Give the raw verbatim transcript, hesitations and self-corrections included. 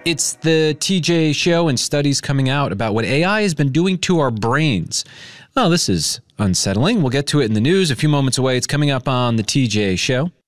It's the T J Show, and studies coming out about what A I has been doing to our brains. Well, this is unsettling. We'll get to it in the news a few moments away. It's coming up on the T J Show.